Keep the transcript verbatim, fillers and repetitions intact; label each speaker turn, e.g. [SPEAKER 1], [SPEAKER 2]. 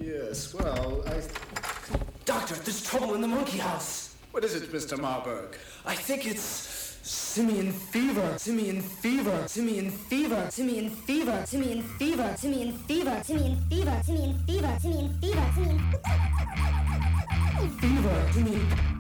[SPEAKER 1] Yes, well, I...
[SPEAKER 2] Doctor, there's trouble in the monkey house.
[SPEAKER 1] What is it, Mister Marburg?
[SPEAKER 2] I think it's simian fever. Simian fever. Simian fever.
[SPEAKER 3] Simian fever. Simian fever. Simian fever. Simian fever. Simian fever. Simian fever. Simian fever.
[SPEAKER 2] Fever. Simian...